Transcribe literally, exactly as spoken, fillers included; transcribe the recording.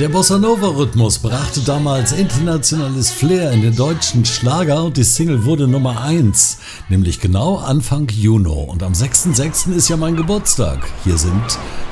Der Bossa-Nova-Rhythmus brachte damals internationales Flair in den deutschen Schlager und die Single wurde Nummer eins, nämlich genau Anfang Juni. Und am sechsten sechsten ist ja mein Geburtstag. Hier sind